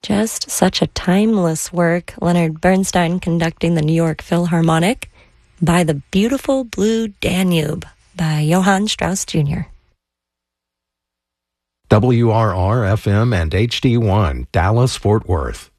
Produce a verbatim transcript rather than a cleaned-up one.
Just such a timeless work, Leonard Bernstein conducting the New York Philharmonic by the Beautiful Blue Danube by Johann Strauss Junior W R R F M and H D one, Dallas, Fort Worth.